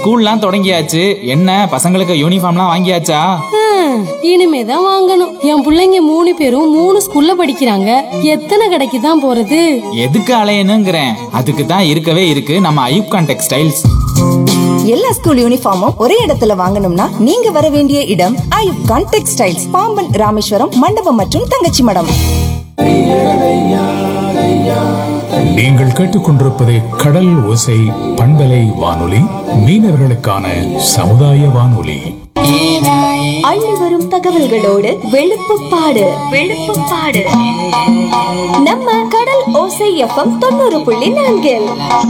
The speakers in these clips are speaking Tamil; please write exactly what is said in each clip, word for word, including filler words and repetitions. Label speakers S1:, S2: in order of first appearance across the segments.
S1: ஸ்கூல்லாம் தொடங்கியாச்சு. என்ன பசங்களுக்கு யூனிஃபார்ம்லாம் வாங்கியாச்சா?
S2: இனிமேதான் வாங்கணும். என் பிள்ளைங்க மூணு பேரும் மூணு ஸ்கூல்ல படிக்கிறாங்க. எத்தனை கடைக்கு தான் போறது?
S1: எதுக்கு அலையணுங்கிறேன். அதுக்கு தான் இருக்கவே இருக்கு நம்ம ஐயூப்கான் டெக்ஸ்டைல்ஸ்.
S3: எல்லா ஸ்கூல் யூனிஃபார்மும் ஒரே இடத்துல வாங்கணும்னா நீங்க வர வேண்டிய இடம் ஐயூப்கான் டெக்ஸ்டைல்ஸ், பாம்பன், ராமேஸ்வரம், மண்டபம் மற்றும் தங்கச்சி மடம்.
S4: நீங்கள் கேட்டுக்கொண்டிருப்பது கடல் ஓசை பண்பலை வானொலி, மீனவர்களுக்கான சமுதாய வானொலி.
S5: அள்ளி வரும் தகவல்களோடு வெளுப்புப்பாடு வெளுப்புப்பாடு நம்ம கடல் ஓசை எஃப்எம் தொண்ணூறு புள்ளி நான்கில்.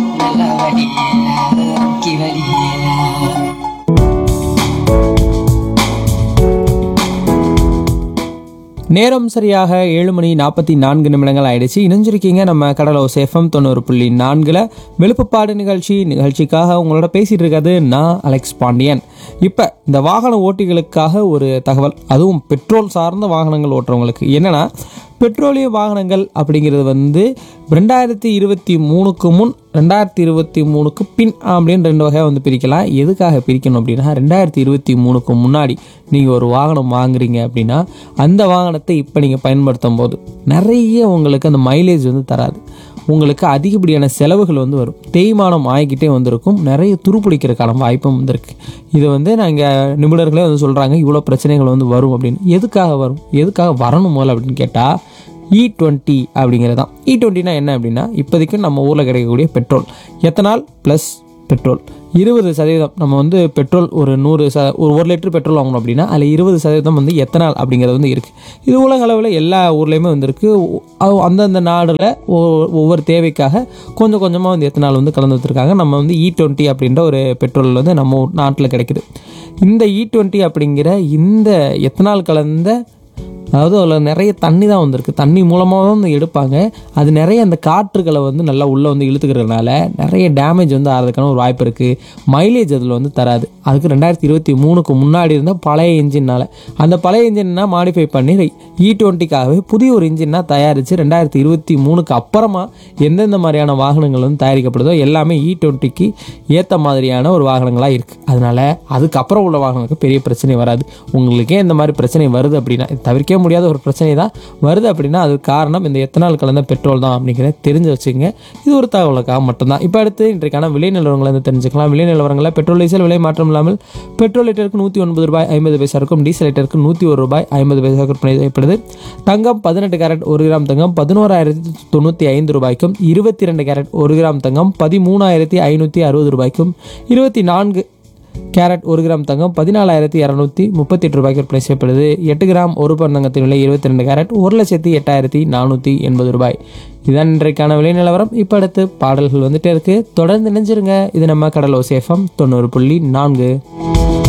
S6: நேரம் சரியாக ஏழு மணி நாற்பத்தி நான்கு நிமிடங்கள் ஆயிடுச்சு. இணைஞ்சிருக்கீங்க நம்ம கடல் ஓசை எஃப்எம் தொண்ணூறு புள்ளி நான்குல வெளுப்புப்பாடு நிகழ்ச்சி. நிகழ்ச்சிக்காக உங்களோட பேசிட்டு இருக்காது நான் அலெக்ஸ் பாண்டியன். இப்போ இந்த வாகன ஓட்டிகளுக்காக ஒரு தகவல், அதுவும் பெட்ரோல் சார்ந்த வாகனங்கள் ஓட்டுறவங்களுக்கு. என்னன்னா, பெட்ரோலிய வாகனங்கள் அப்படிங்கிறது வந்து ரெண்டாயிரத்தி இருபத்தி மூணுக்கு முன், ரெண்டாயிரத்தி இருபத்தி மூணுக்கு பின் அப்படின்னு ரெண்டு வகையாக வந்து பிரிக்கலாம். எதுக்காக பிரிக்கணும் அப்படின்னா, ரெண்டாயிரத்தி இருபத்தி மூணுக்கு முன்னாடி நீங்கள் ஒரு வாகனம் வாங்குறீங்க அப்படின்னா அந்த வாகனத்தை இப்போ நீங்கள் பயன்படுத்தும் போது நிறைய உங்களுக்கு அந்த மைலேஜ் வந்து தராது. உங்களுக்கு அதிகப்படியான செலவுகள் வந்து வரும். தேய்மானம் ஆகிக்கிட்டே வந்திருக்கும். நிறைய துருப்பிடிக்கிறதுக்கான வாய்ப்பும் வந்திருக்கு. இதை வந்து நாங்கள் நிபுணர்களே வந்து சொல்கிறாங்க, இவ்வளோ பிரச்சனைகள் வந்து வரும் அப்படின்னு. எதுக்காக வரும், எதுக்காக வரணும் முதல்ல அப்படின்னு கேட்டால், இ டுவெண்ட்டி அப்படிங்கிறது தான். இ டுவெண்ட்டினா என்ன அப்படின்னா, இப்போதைக்கு நம்ம ஊரில் கிடைக்கக்கூடிய பெட்ரோல், எத்தனால் ப்ளஸ் பெட்ரோல் இருபது சதவீதம். நம்ம வந்து பெட்ரோல் ஒரு நூறு ச ஒரு ஒரு லிட்டர் பெட்ரோல் வாங்கணும் அப்படின்னா அதில் இருபது சதவீதம் வந்து எத்தனால் அப்படிங்கிறது வந்து இருக்குது. இது உலக அளவில் எல்லா ஊர்லேயுமே வந்துருக்கு. அந்தந்த நாடில் ஒவ்வொரு தேவைக்காக கொஞ்சம் கொஞ்சமாக வந்து எத்தனால் வந்து கலந்து வச்சுருக்காங்க. நம்ம வந்து இ டுவெண்ட்டி அப்படின்ற ஒரு பெட்ரோல் வந்து நம்ம நாட்டில் கிடைக்குது. இந்த இ டுவெண்ட்டி அப்படிங்கிற இந்த எத்தனால் கலந்த, அதாவது அதில் நிறைய தண்ணி தான் வந்திருக்கு. தண்ணி மூலமாக தான் வந்து எடுப்பாங்க. அது நிறைய அந்த காற்றுகளை வந்து நல்லா உள்ளே வந்து இழுத்துக்கிறதுனால நிறைய டேமேஜ் வந்து ஆகிறதுக்கான ஒரு வாய்ப்பு இருக்குது. மைலேஜ் அதில் வந்து தராது. அதுக்கு ரெண்டாயிரத்தி இருபத்தி மூணுக்கு முன்னாடி இருந்தால் பழைய இன்ஜின்னால், அந்த பழைய இன்ஜின்னா மாடிஃபை பண்ணி இ டுவெண்ட்டிக்காகவே புதிய ஒரு இன்ஜின்னா தயாரித்து ரெண்டாயிரத்தி இருபத்தி மூணுக்கு அப்புறமா எந்தெந்த மாதிரியான வாகனங்கள் வந்து தயாரிக்கப்படுதோ எல்லாமே இ டுவெண்ட்டிக்கு ஏற்ற மாதிரியான ஒரு வாகனங்களாக இருக்குது. அதனால் அதுக்கப்புறம் உள்ள வாகனங்களுக்கு பெரிய பிரச்சனை வராது. உங்களுக்கே இந்த மாதிரி பிரச்சனை வருது அப்படின்னா, தவிர்க்க முடியாத ஒரு பிரச்சனை தான் வருது அப்படின்னா அதுக்கு காரணம் இந்த எத்தனால் கலந்த பெட்ரோல் தான் அப்படிங்கிறத தெரிஞ்சு வச்சுங்க. இது ஒரு தகவலுக்காக மட்டும்தான். இப்போ அடுத்து இன்றைக்கான விலை நிலவரங்களை வந்து தெரிஞ்சுக்கலாம். விலை நிலவரங்களில் பெட்ரோல் டீசல் விலை மாற்றம் இல்லாமல் பெட்ரோல் லிட்டருக்கு நூற்றி ஒன்பது ரூபாய் ஐம்பது பைசா இருக்கும். டீசல் லிட்டருக்கு நூற்றி ஒரு ரூபாய் ஐம்பது பைசா விற்பனை செய்யப்படுது. தங்கம் பதினெட்டு கேரட் ஒரு கிராம் தங்கம் பதினோராயிரத்தி தொண்ணூற்றி ஐந்து ரூபாய்க்கும், இருபத்தி ரெண்டு கேரட் ஒரு கிராம் தங்கம் பதிமூணாயிரத்தி ஐநூற்றி அறுபது ரூபாய்க்கும், இருபத்தி நான்கு கேரட் ஒரு கிராம் தங்கம் பதினாலாயிரத்தி இரநூத்தி முப்பத்தி எட்டு ரூபாய்க்கு விற்பனை செய்யப்படுது. எட்டு கிராம் ஒரு பவுன் தங்கத்தின் விலை இருபத்தி ரெண்டு கேரட் ஒரு லட்சத்தி எட்டாயிரத்தி நானூற்றி எண்பது ரூபாய். இதுதான் இன்றைக்கான விலை நிலவரம். இப்போ அடுத்து பாடல்கள் வந்துட்டே இருக்கு. தொடர்ந்து நினைஞ்சிருங்க. இது நம்ம கடல் ஓசை எஃப்எம் தொண்ணூறு புள்ளி நான்கு.